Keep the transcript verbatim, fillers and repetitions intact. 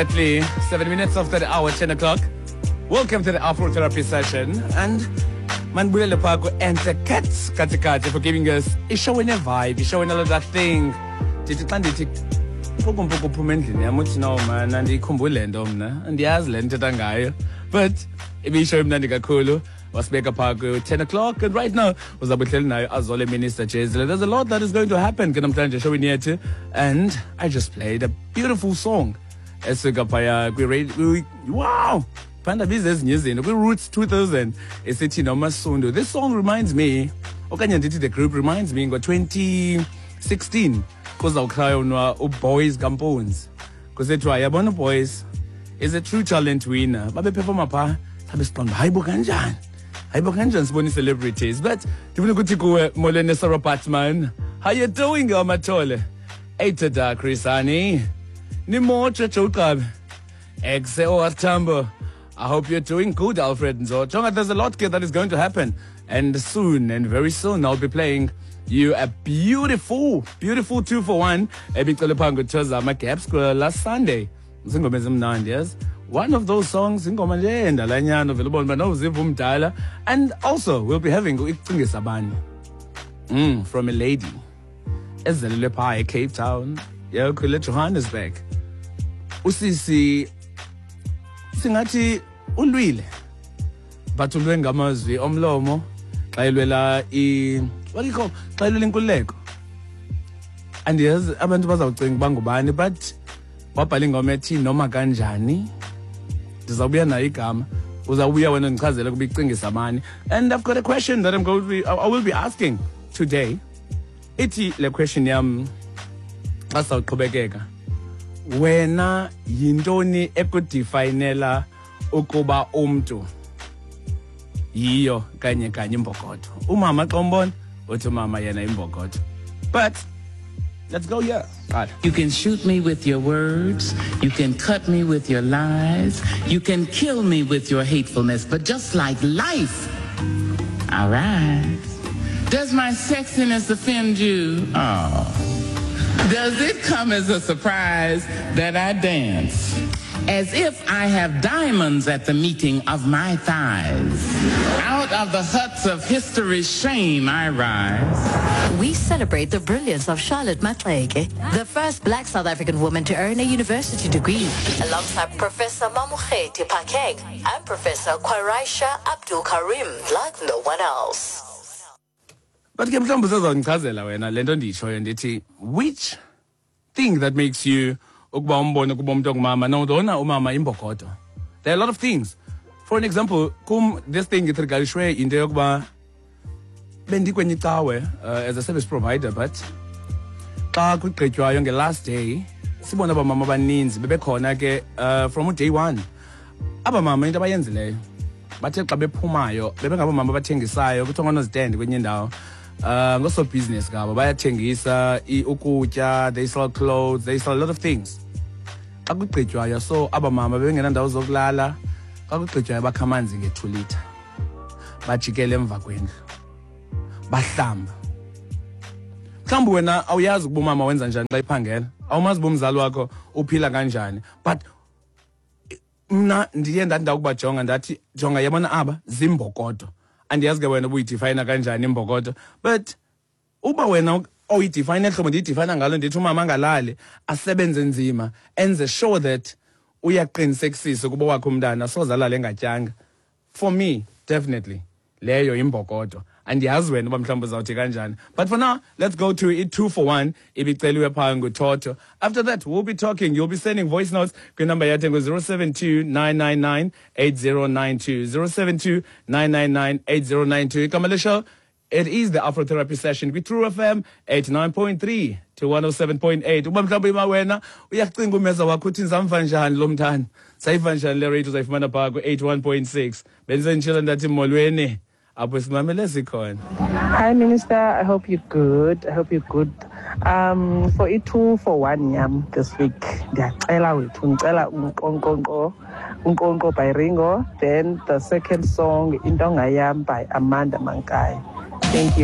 Exactly seven minutes after the hour, ten o'clock. Welcome to the Afro Therapy session. And Manbulele Pago and the Cats Katikati for giving us a show in a vibe, a show in all of that thing. Did it and it Poko Poko Pumentli, I'm much now, man, and the Kumbuland omna, and the Aslan Tatangayo. But if you show him Nandika Kulu, was Beka Pago ten o'clock, and right now was Abutel now as Ole Minister Chesler. There's a lot that is going to happen, can I'm trying to show in here too. And I just played a beautiful song. Esegapaya, we wow! Panda business news in we Roots two thousand. It's Tino Masundo. This song reminds me, Okanya the group reminds me in twenty sixteen. Because I'll cry on boys compounds. Because they try Abona Boys is a true talent winner. Babe perform pa Tabiston Haibo Kanjan. Haibo Kanjan's bonus celebrities. But do you go to Molene Sarah Patman? How you doing, Amatole? Eitada Chrisani. Nimo Chachokab. Exe or Tambo. I hope you're doing good, Alfred and so. Chonga, there's a lot that is going to happen. And soon, and very soon, I'll be playing you a beautiful, beautiful two for one. Ebitelepango Choza Macaps last Sunday. Yes. One of those songs, and also we'll be having mm, from a lady. Ezelepai, Cape Town. Yeah, Johannesburg. Usisi singathi ulwile but ulwenga amazwi omlomo xa elwela i what do you call xa elwela inkululeko and yes abantu bazawucinga bangubani but wabhala ingoma ethi noma kanjani ndizawubuya nayo igama uzawubuya wena ndichazela kuba icingisa abani. And I've got a question that I'm going to be I will be asking today. Ithi le question yam asawuqhubekeka wena yintoni ekudefinela ukuba umntu yiyo kanye kanye imbokodo. Umama xa umbona uthi umama yena imbokodo. But let's go here. Right. You can shoot me with your words, you can cut me with your lies, you can kill me with your hatefulness, but just like life, all right. Does my sexiness offend you? Oh. Does it come as a surprise that I dance as if I have diamonds at the meeting of my thighs? Out of the huts of history's shame I rise. We celebrate the brilliance of Charlotte Maxeke, the first black South African woman to earn a university degree, alongside Professor Mamokgethi Phakeng and Professor Kwaraisha Abdul Karim, like no one else. But ke mhlawumbe uzozongichazela wena lento ndishoyo ndithi which thing that makes you ukuba umbone kuba umuntu ongumama nodona umama imbokodo. There are a lot of things. For an example, kum this thing itrigalishwe into yokuba bendikwenye icawe as a service provider but xa kugqitywayo nge last day sibona abamama abaninzi bebekhona ke uh, from day one. Abamama into abayenzileyo bathe xa bephumayo bebengabamama abathengisayo kuthiwa ngonozitendi kwenye indawo. Uh, ngoso business gabo bayathengisa ukutya, they sell clothes, they sell a lot of things. Xa kugqitywayo so abamama bebengenandawo zokulala, xa kugqitywayo bakha amanzi nge-two litre bajikele emva kwendlu bahlamba. Mhlawumbi wena awuyazi ukuba umama wenza njani xa iphangela, awumazi uba umzali wakho uphila kanjani, but mna ndiye ndandawo ukubajonga ndathi jonga yabona aba zimbokodo. Andiyazi ke wena ubuyidefine kanjani imbokodo, but uba wena oyidefine ehlobo ndiyidefine ngalo ndithi umama angalali asebenze nzima enze sure that uyaqinisekisisa kuba wakho umntana sozalala engatyanga. For me definitely leyo imbokodo. Andiyazi wena uba mhlawumbe uzawuthi kanjani. But for now, let's go to it two for one. Ibiceliwe phaa nguToto. After that, we'll be talking. You'll be sending voice notes. Good number yathi ngo zero seven two nine nine nine eight zero nine two. zero seven two nine nine nine eight zero nine two. Kamala Show. It is the Afro Therapy session with True F M eighty-nine point three to one oh seven point eight. Uba mhlawumbe ima wena uyacinga umeza wakho uthi nizamva njani lo mthana. Sayiva njani le radio zayifumana phaa ku eighty-one point six. Benze njalo ndathi molweni. Hi, Minister. I hope you're good. I hope you're good. Um, for it two for one yam this week. Ndiyacela wethu ngicela unkonkonko unkonko by Ringo. Then the second song Indonga Yam by Amanda Mankai. Thank you.